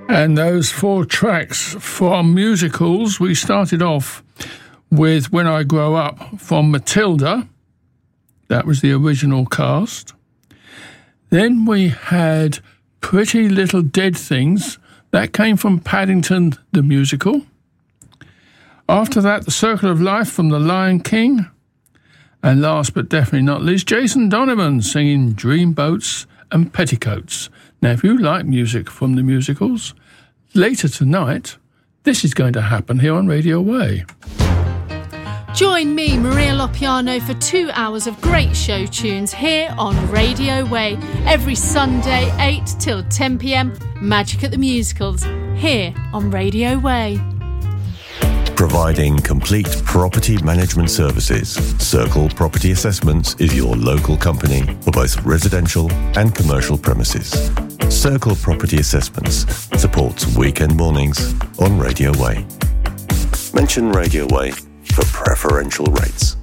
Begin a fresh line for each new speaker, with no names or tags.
And those 4 tracks from musicals, we started off with When I Grow Up from Matilda. That was the original cast. Then we had Pretty Little Dead Things. That came from Paddington the Musical. After that, The Circle of Life from The Lion King. And last but definitely not least, Jason Donovan singing Dreamboats and Petticoats. Now, if you like music from the musicals, later tonight, this is going to happen here on Radio Way.
Join me, Maria Lopiano, for 2 hours of great show tunes here on Radio Way. Every Sunday, 8 till 10 p.m, Magic at the Musicals, here on Radio Way.
Providing complete property management services, Circle Property Assessments is your local company for both residential and commercial premises. Circle Property Assessments supports weekend mornings on Radio Way. Mention Radio Way for preferential rates.